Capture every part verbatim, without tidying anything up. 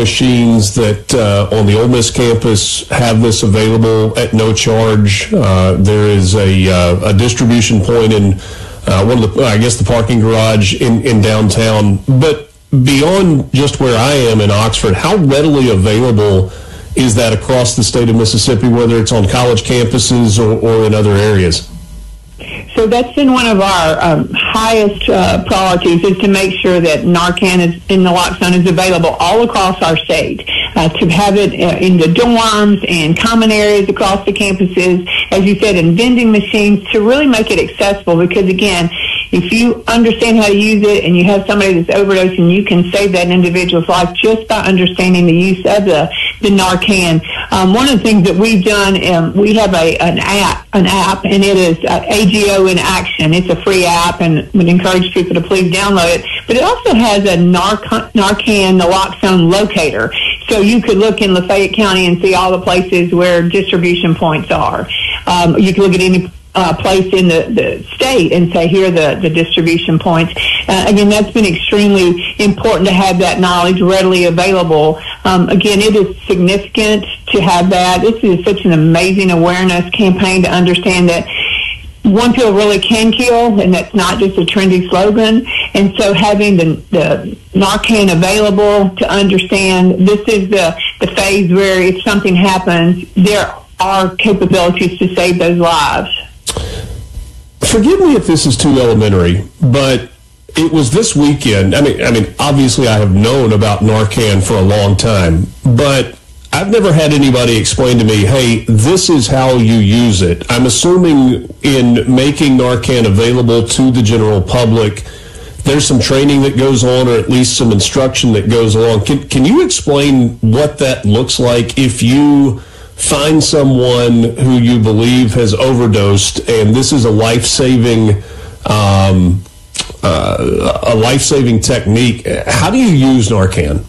machines that uh, on the Ole Miss campus have this available at no charge. Uh, there is a, uh, a distribution point in uh, one of the, I guess, the parking garage in, in downtown. But beyond just where I am in Oxford, how readily available is that across the state of Mississippi, whether it's on college campuses or, or in other areas? So that's been one of our um, highest uh, priorities, is to make sure that Narcan is, in naloxone is available all across our state. Uh, to have it uh, in the dorms and common areas across the campuses, as you said, in vending machines, to really make it accessible. Because again, if you understand how to use it and you have somebody that's overdosing, you can save that individual's life just by understanding the use of the, the Narcan. Um, one of the things that we've done, um, we have a an app, an app, and it is uh, A G O in Action. It's a free app, and would encourage people to please download it. But it also has a Narcan, Narcan naloxone locator. So you could look in Lafayette County and see all the places where distribution points are. Um, you can look at any uh, place in the, the state and say, here are the, the distribution points. Uh, again, that's been extremely important to have that knowledge readily available. Um, again, it is significant to have that. This is such an amazing awareness campaign to understand that one pill really can kill, and that's not just a trendy slogan. And so having the, the Narcan available to understand this is the, the phase where if something happens, there are capabilities to save those lives. Forgive me if this is too elementary, but it was this weekend. I mean, I mean, obviously I have known about Narcan for a long time, but I've never had anybody explain to me, hey, this is how you use it. I'm assuming in making Narcan available to the general public, there's some training that goes on, or at least some instruction that goes along. Can, can you explain what that looks like if you find someone who you believe has overdosed and this is a life-saving um, uh, a life-saving technique? How do you use Narcan?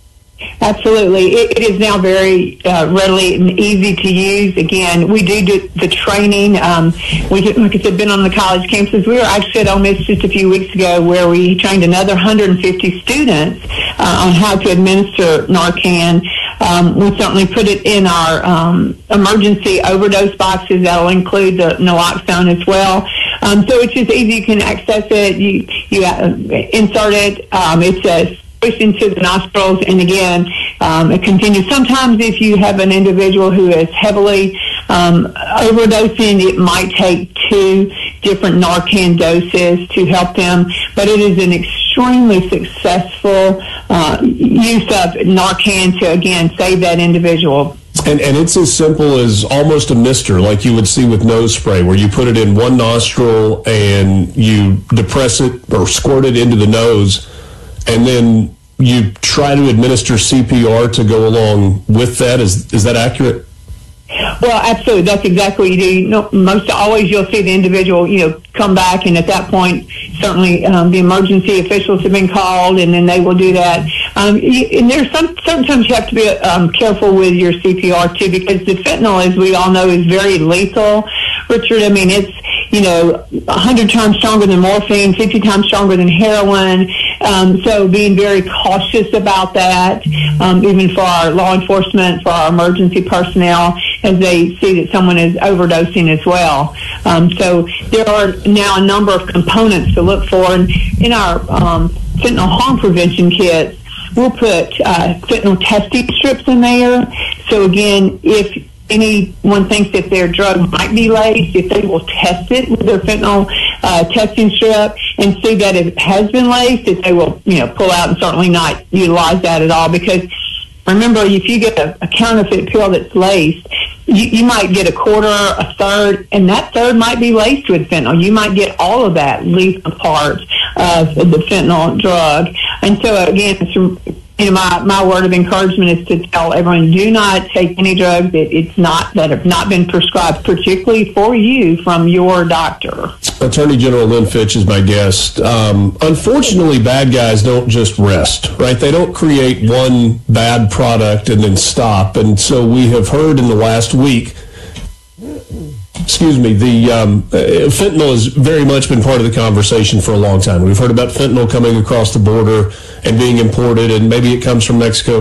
Absolutely. It, it is now very uh, readily and easy to use. Again, we do, do the training. Um, we, like I said, been on the college campuses. We were actually at Ole Miss just a few weeks ago where we trained another one hundred fifty students uh, on how to administer Narcan. Um, we certainly put it in our um, emergency overdose boxes. That will include the naloxone as well. Um, so it's just easy. You can access it. You, you uh, insert it. Um, it's a push into the nostrils, and again, um, it continues. Sometimes if you have an individual who is heavily um, overdosing, it might take two different Narcan doses to help them, but it is an extremely successful uh, use of Narcan to, again, save that individual. And, and it's as simple as almost a mister, like you would see with nose spray, where you put it in one nostril and you depress it or squirt it into the nose, and then you try to administer C P R to go along with that. Is is that accurate? Well, absolutely. That's exactly what you do. You know, most always you'll see the individual, you know, come back, and at that point, certainly um, the emergency officials have been called, and then they will do that. Um, and there's some sometimes you have to be um, careful with your C P R too, because the fentanyl, as we all know, is very lethal. Richard, I mean, it's, you know, one hundred times stronger than morphine, fifty times stronger than heroin. Um, so being very cautious about that, um, even for our law enforcement, for our emergency personnel, as they see that someone is overdosing as well. Um, so there are now a number of components to look for. And in our um, fentanyl harm prevention kits, we'll put uh, fentanyl testing strips in there. So again, if anyone thinks that their drug might be laced, if they will test it with their fentanyl uh, testing strip and see that it has been laced, if they will, you know, pull out and certainly not utilize that at all. Because remember, if you get a, a counterfeit pill that's laced, you, you might get a quarter, a third, and that third might be laced with fentanyl. You might get all of that lethal part of the fentanyl drug. And so again, it's, you know, my, my word of encouragement is to tell everyone, do not take any drugs that it's not that have not been prescribed, particularly for you, from your doctor. Attorney General Lynn Fitch is my guest. Um, unfortunately, bad guys don't just rest, right? They don't create one bad product and then stop. And so we have heard in the last week, excuse me, the um, uh, fentanyl has very much been part of the conversation for a long time. We've heard about fentanyl coming across the border and being imported, and maybe it comes from Mexico.